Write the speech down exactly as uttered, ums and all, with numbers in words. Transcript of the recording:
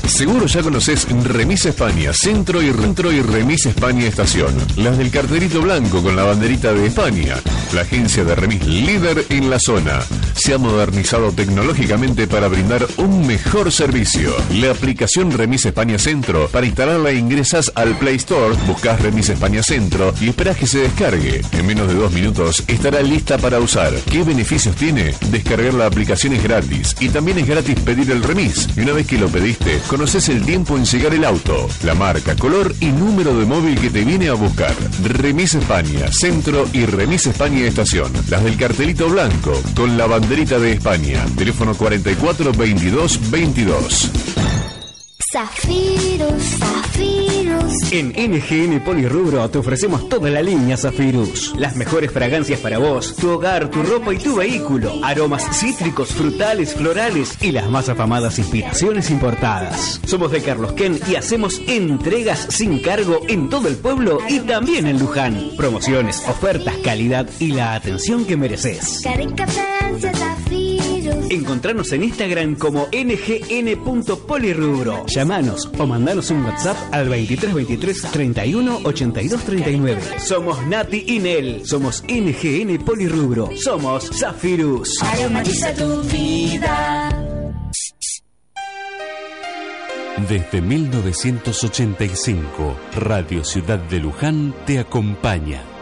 Seguro ya conoces Remis España Centro y Centro y Remis España Estación. Las del cartelito blanco con la banderita de España. La agencia de remis líder en la zona. Se ha modernizado tecnológicamente para brindar un mejor servicio. La aplicación Remis España Centro, para instalarla ingresas al Play Store, buscas Remis España Centro y esperas que se descargue. En menos de dos minutos estará lista para usar. ¿Qué beneficios tiene? Descargar la aplicación es gratis y también es gratis pedir el remis. Y una vez que lo pediste, conoces el tiempo en llegar el auto, la marca, color y número de móvil que te viene a buscar. Remis España Centro y Remis España Estación. Las del cartelito blanco con la banderita de España. Teléfono cuarenta y cuatro veintidós veintidós. Zafirus, Zafirus. En N G N Polirrubro te ofrecemos toda la línea Zafirus. Las mejores fragancias para vos, tu hogar, tu ropa y tu vehículo. Aromas cítricos, frutales, florales y las más afamadas inspiraciones importadas. Somos de Carlos Ken y hacemos entregas sin cargo en todo el pueblo y también en Luján. Promociones, ofertas, calidad y la atención que mereces. Qué rica fragancia Zafirus. Encontranos en Instagram como N G N punto polirrubro. Llamanos o mandanos un WhatsApp al veintitrés veintitrés treinta y uno ochenta y dos treinta y nueve. Somos Nati y Nel. Somos N G N Polirrubro. Somos Zafirus. Aromatiza tu vida. Desde mil novecientos ochenta y cinco, Radio Ciudad de Luján te acompaña.